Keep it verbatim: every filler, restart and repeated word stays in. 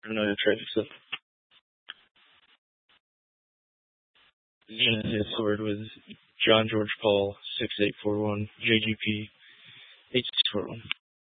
I'm not gonna try to fix it. Genesis Sword was John George Paul six eight four one J G P eight six four one.